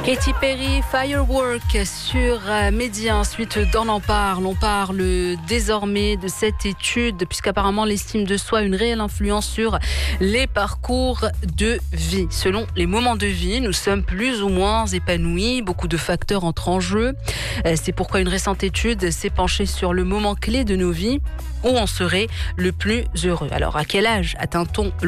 Katy Perry, Firework sur Média. Ensuite, dans On parle désormais de cette étude, puisqu'apparemment l'estime de soi a une réelle influence sur les parcours de vie. Selon les moments de vie, nous sommes plus ou moins épanouis. Beaucoup de facteurs entrent en jeu. C'est pourquoi une récente étude s'est penchée sur le moment clé de nos vies où on serait le plus heureux. Alors, à quel âge atteint-on